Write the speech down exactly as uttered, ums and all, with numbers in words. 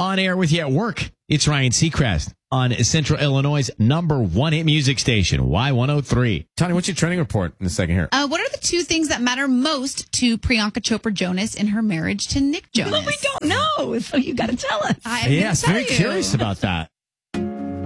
on air with you at work. It's Ryan Seacrest on Central Illinois' number one hit music station, Y one oh three. Tony, what's your trending report in a second here? Uh, what are the two things that matter most to Priyanka Chopra Jonas in her marriage to Nick Jonas? Well, we don't know, so you got to tell us. I Yes, tell very you. curious about that.